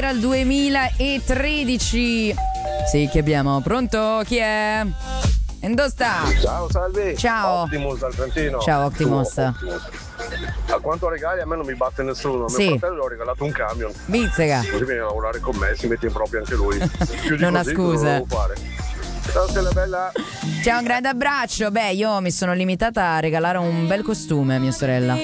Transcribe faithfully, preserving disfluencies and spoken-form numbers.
dal duemilatredici. Sì, che abbiamo? Pronto? Chi è? Indosta. Ciao, salve. Ciao. Optimus dal Trentino. Ciao, Optimus. Tu, Optimus. A quanto regali a me non mi batte nessuno. A mio Sì. fratello ho regalato un camion. Bizzega. Così viene a lavorare con me, si mette in proprio anche lui. Più di Non ha così scuse. cosa devo fare? Ciao Stella bella. Ciao, un grande abbraccio. Beh, io mi sono limitata a regalare un bel costume a mia sorella.